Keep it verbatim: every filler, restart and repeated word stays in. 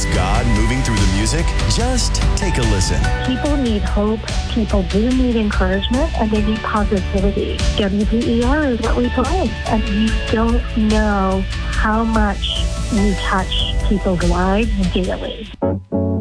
Is God moving through the music? Just take a listen. People need hope. People do need encouragement, and they need positivity. W P E R is what we play, and you don't know how much you touch people's lives daily.